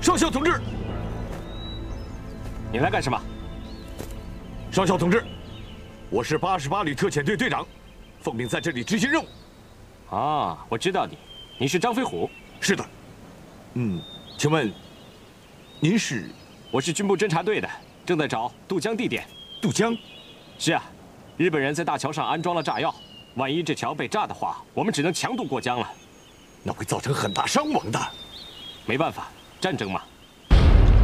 少校同志， 你来干什么？ 少校同志，我是88旅特遣队队长，奉命在这里执行任务。 啊，我知道你，你是张飞虎。 是的。请问您是？ 我是军部侦察队的，正在找渡江地点。 渡江？ 是啊，日本人在大桥上安装了炸药，万一这桥被炸的话，我们只能强渡过江了。 那会造成很大伤亡的。 没办法，战争嘛，